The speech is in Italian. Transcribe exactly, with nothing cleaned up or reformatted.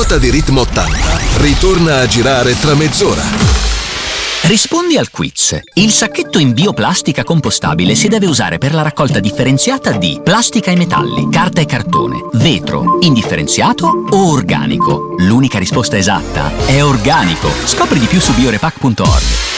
ruota di ritmo ottanta ritorna a girare tra mezz'ora. Rispondi al quiz. Il sacchetto in bioplastica compostabile si deve usare per la raccolta differenziata di plastica e metalli, carta e cartone, vetro, indifferenziato o organico. L'unica risposta esatta è organico. Scopri di più su biorepack punto org.